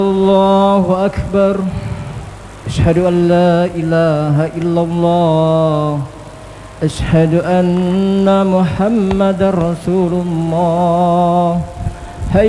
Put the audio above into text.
الله أكبر أشهد أن لا إله إلا الله أشهد أن محمد رسول الله